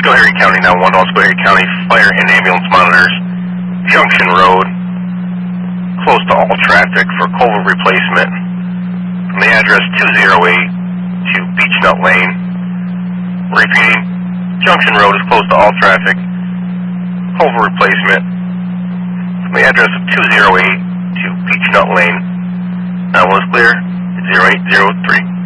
Schoharie County 911, Schoharie County Fire and Ambulance monitors Junction Road, close to all traffic for culvert replacement from the address 208 to Beechnut Lane. Repeating, Junction Road is closed to all traffic, culvert replacement from the address of 208 to Beechnut Lane. That was clear, 0803.